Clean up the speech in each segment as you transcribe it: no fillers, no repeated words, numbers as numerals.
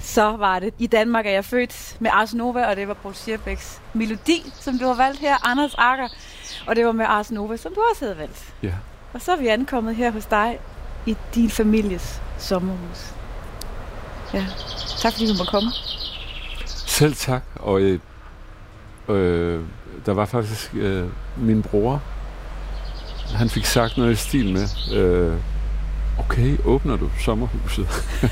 Så var det. I Danmark er jeg født med Ars Nova, og det var Paul Scherbæks melodi, som du har valgt her, Anders Agger. Og det var med Ars Nova, som du også havde valgt. Ja. Og så er vi ankommet her hos dig i din families sommerhus. Ja, tak fordi du måtte komme. Selv tak. Og der var faktisk min bror. Han fik sagt noget i stil med, okay, åbner du sommerhuset?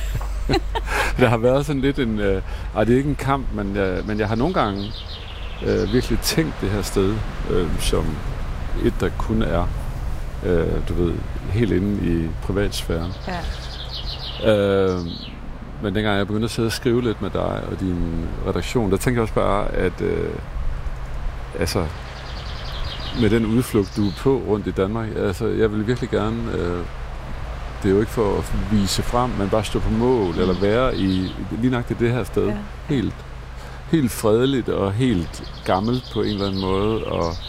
Der har været sådan lidt en... det er ikke en kamp, men jeg har nogle gange virkelig tænkt det her sted som et, der kun er, du ved, helt inde i privatsfæren. Ja. Men dengang jeg begyndte at sidde og skrive lidt med dig og din redaktion, der tænkte jeg også bare, at altså, med den udflugt, du er på rundt i Danmark, altså, jeg vil virkelig gerne... det er jo ikke for at vise frem, men bare stå på mål, eller være i lige nok det her sted. Ja. Helt fredeligt og helt gammelt på en eller anden måde.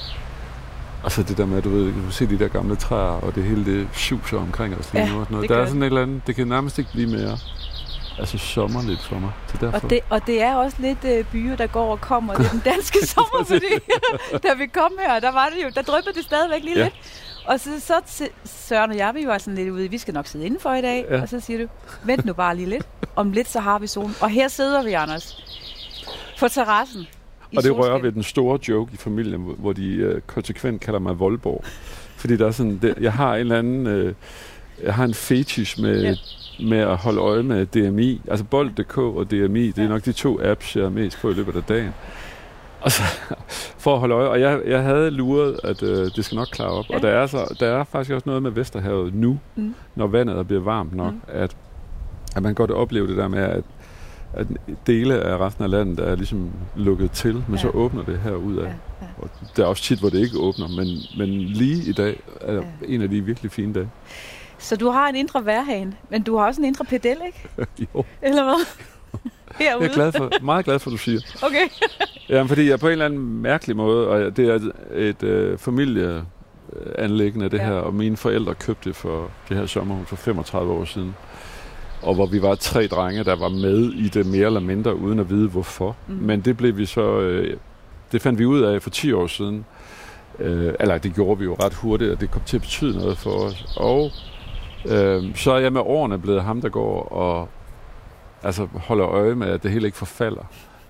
Og så det der med, at du kan se de der gamle træer, og det hele det suser omkring os lige nu. Der er sådan et eller andet, det kan nærmest ikke blive mere sommerligt for mig. Og det er også lidt byer, der går og kommer. Det er den danske sommer, fordi da vi kom her, der dryppede det stadigvæk lige lidt. Og så Søren og jeg, vi var sådan lidt ude, vi skal nok sidde indenfor i dag, og så siger du, vent nu bare lige lidt. Om lidt, så har vi solen. Og her sidder vi, Anders, på terrassen. Og det rører ved den store joke i familien, hvor de konsekvent kalder mig Voldborg. Fordi der er sådan, jeg har en eller anden, jeg har en fetish med at holde øje med DMI. Altså Bold.dk og DMI, det er nok de 2 apps, jeg er mest på i løbet af dagen. Og så, for at holde øje, og jeg havde luret, at det skal nok klare op. Ja. Og der er faktisk også noget med Vesterhavet nu, når vandet bliver varmt nok, at man godt opleve det der med, at dele af resten af landet er ligesom lukket til, men så åbner det her ud af. Ja. Og der er også tit, hvor det ikke åbner, men lige i dag er en af de virkelig fine dage. Så du har en indre vejrhane, men du har også en indre pedel, ikke? Jo. Eller hvad? Herude. Jeg er meget glad for, at du siger. Okay. Jamen, fordi jeg på en eller anden mærkelig måde, og det er et familieanliggende, det her, og mine forældre købte for det her sommerhus for 35 år siden. Og hvor vi var 3 drenge, der var med i det mere eller mindre, uden at vide hvorfor. Men det blev vi så... det fandt vi ud af for 10 år siden. Eller det gjorde vi jo ret hurtigt, og det kom til at betyde noget for os. Og så er jeg med årene blevet ham, der går og holder øje med, at det hele ikke forfalder.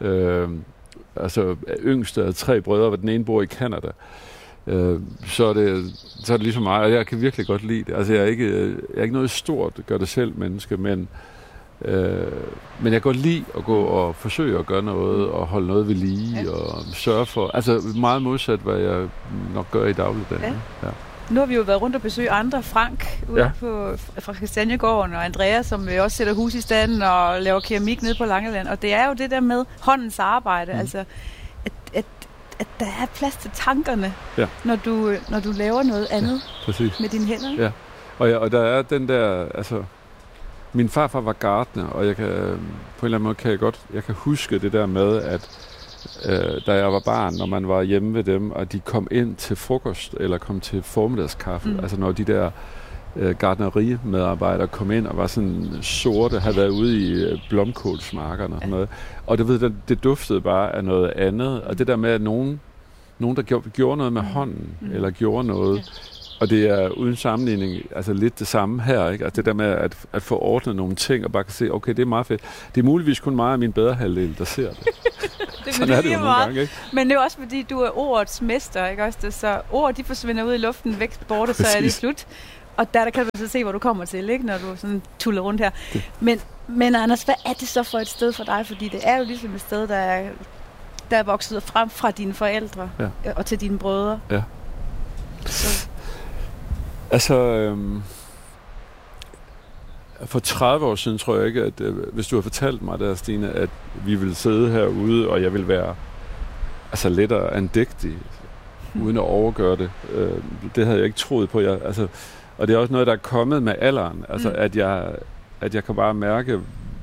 Yngste af 3 brødre, den ene bor i Canada. Så er det ligesom mig, og jeg kan virkelig godt lide det. Altså, jeg er ikke noget stort gør det selv menneske, men jeg kan godt lide at gå og forsøge at gøre noget, og holde noget ved lige, og sørge for, altså meget modsat, hvad jeg nok gør i dagligdagen. Ja. Nu har vi jo været rundt og besøge andre, Frank ude fra Kastanjegården, og Andreas, som også sætter hus i standen og laver keramik nede på Langeland. Og det er jo det der med håndens arbejde, altså at der er plads til tankerne, når du laver noget andet med dine hænder. Ja, og der er den der, altså min farfar var gartner, og jeg kan på en eller anden måde jeg kan huske det der med, at da jeg var barn, når man var hjemme ved dem, og de kom ind til frokost, eller kom til formiddagskaffe, altså når de der gartnerimedarbejdere kom ind og var sådan sorte, havde været ude i blomkålsmarkerne og noget. Og det duftede bare af noget andet. Og det der med, at nogen der gjorde noget med hånden, eller gjorde noget, og det er uden sammenligning altså lidt det samme her, ikke? Altså det der med at få ordnet nogle ting, og bare kan se, okay, det er meget fedt. Det er muligvis kun mig og min bedre halvdel, der ser det. Sådan er det jo nogle gange, ikke? Men det er også fordi, du er ordets mester, ikke også? Så ord, de forsvinder ud i luften, væk borte, så er det slut. Og der kan du så se, hvor du kommer til, ikke? Når du sådan tuller rundt her. Men Anders, hvad er det så for et sted for dig? Fordi det er jo ligesom et sted, der er vokset frem fra dine forældre og til dine brødre. Ja. Så. Altså, for 30 år siden tror jeg ikke, at hvis du har fortalt mig der, Stine, at vi ville sidde herude, og jeg ville være lettere andægtig, uden at overgøre det. Det havde jeg ikke troet på. Og det er også noget, der er kommet med alderen. Altså, at jeg kan bare mærke,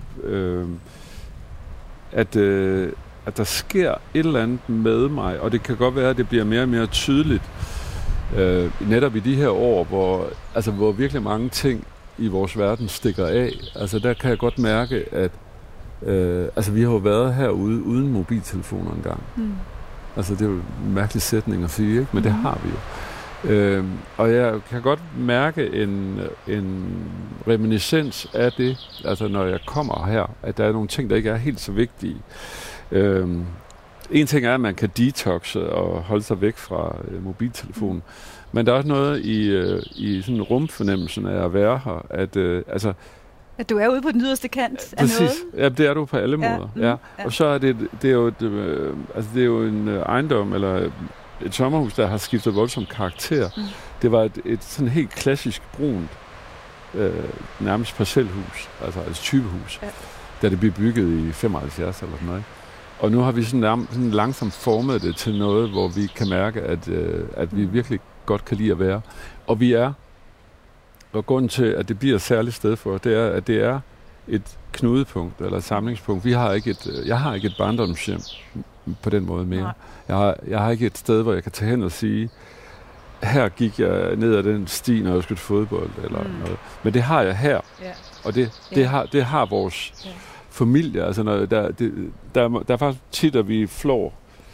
at der sker et eller andet med mig, og det kan godt være, at det bliver mere og mere tydeligt, netop i de her år, hvor virkelig mange ting i vores verden stikker af. Altså, der kan jeg godt mærke, Altså, vi har jo været herude uden mobiltelefoner engang. Altså, det er jo en mærkelig sætning at sige, ikke? Men det har vi jo. Og jeg kan godt mærke en reminiscens af det, altså når jeg kommer her, at der er nogle ting, der ikke er helt så vigtige. En ting er, at man kan detoxe og holde sig væk fra mobiltelefonen, men der er også noget i sådan rumfornemmelsen af at være her, at du er ude på den yderste kant af præcis. noget? Ja, det er du på alle måder. Ja. Og så er det er jo en ejendom, eller et sommerhus, der har skiftet voldsomt karakter. Det var et sådan helt klassisk brunt, nærmest parcelhus, altså et typehus, da det blev bygget i 75 eller noget. Og nu har vi sådan langsomt formet det til noget, hvor vi kan mærke, at vi virkelig godt kan lide at være. Og grunden til, at det bliver et særligt sted for, det er, at det er et knudepunkt eller et samlingspunkt. Jeg har ikke et barndomshjem på den måde mere. Jeg har ikke et sted, hvor jeg kan tage hen og sige, her gik jeg ned ad den sti, når jeg skulle til fodbold eller noget. Men det har jeg her. Og det har vores familie. Altså, der er faktisk tit, at vi flår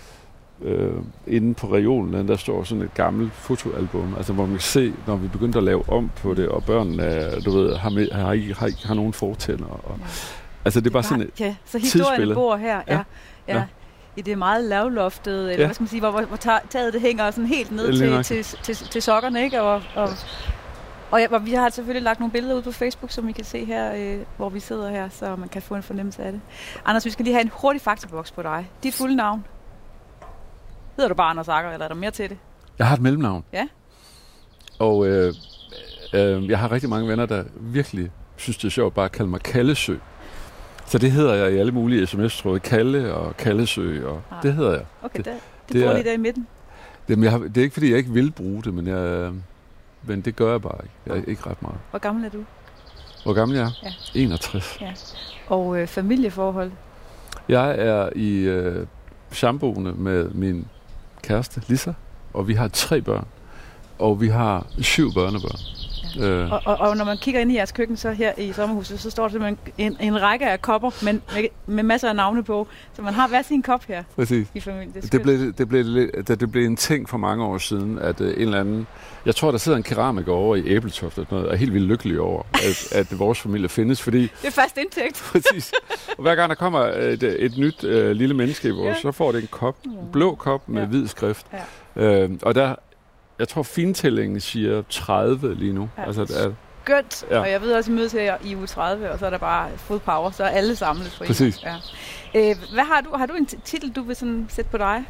inde på reolen, der står sådan et gammelt fotoalbum, altså hvor man kan se, når vi begyndte at lave om på det, og børnene, du ved, har nogen fortænder. Altså det er bare sådan et tidsbillede. Så historien bor her, i det meget lavloftede, eller hvad skal man sige, hvor taget det hænger sådan helt ned til sokkerne, ikke? Og vi har selvfølgelig lagt nogle billeder ud på Facebook, som I kan se her, hvor vi sidder her, så man kan få en fornemmelse af det. Anders, vi skal lige have en hurtig faktaboks på dig. Dit fulde navn? Hedder du bare Anders Agger, eller er der mere til det? Jeg har et mellemnavn. Ja. Og jeg har rigtig mange venner, der virkelig synes, det er sjovt bare at kalde mig Kallesø. Så det hedder jeg i alle mulige sms-tråde. Kalle og Kallesø, og det hedder jeg. Okay, det bor lige der i midten. Det er ikke, fordi jeg ikke vil bruge det, men det gør jeg bare ikke. Jeg er ikke ret meget. Hvor gammel er du? Hvor gammel jeg er? Ja. 61. Ja. Og familieforhold? Jeg er i samboende med min kæreste, Lisa, og vi har 3 børn, og vi har 7 børnebørn. Ja. Og når man kigger ind i jeres køkken, så her i sommerhuset, så står der simpelthen en række af kopper, men med masser af navne på, så man har hver sin kop her. Præcis. I familien. Det blev en ting for mange år siden, at en eller anden, jeg tror, der sidder en keramiker over i Æbeltoft, og er helt vildt lykkelig over, at vores familie findes, fordi... Det er fast indtægt. Præcis. Og hver gang der kommer et nyt lille menneske i vores, så får det en kop, blå kop med hvid skrift. Ja. Og der, jeg tror, fintællingen siger 30 lige nu. Ja. Altså, skønt. Ja. Og jeg ved også, at I mødes her i uge 30, og så er der bare fodpower, så er alle samlet for præcis. Ja. Hvad har du? Har du en titel, du vil sådan sætte på dig?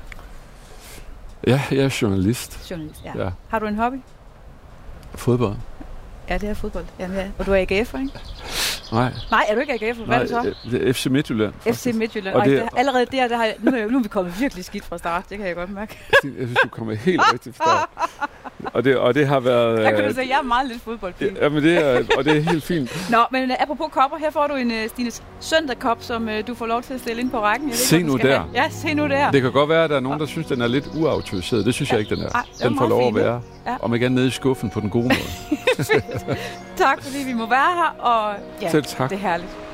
Ja, jeg er journalist. Journalist, ja. Har du en hobby? Fodbold. Ja, det er fodbold. Jamen, ja. Og du er AGF'er, ikke? Nej. Nej, er du ikke AGF'er? Hvad er du så? Det er FC Midtjylland. FC Midtjylland. Og allerede der har nu er vi kommet virkelig skidt fra start. Det kan jeg godt mærke. Jeg synes, du kommer helt rigtigt fra start. Og det har været... Der kan du sige, jeg er meget lidt fodboldfilm. Ja, men det er helt fint. Nå, men apropos kopper, her får du en Stines Søndag-kop, som du får lov til at stille ind på rækken. Se nu der. Ja, se nu der. Det kan godt være, at der er nogen, der synes, den er lidt uautoriseret. Det synes jeg ikke, den er. Den får lov at være. Ja. Om ikke nede i skuffen på den gode måde. Tak, fordi vi må være her, og selv tak. Det er herligt.